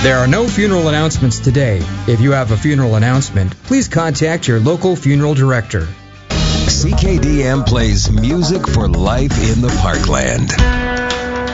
There are no funeral announcements today. If you have a funeral announcement, please contact your local funeral director. CKDM plays music for life in the Parkland.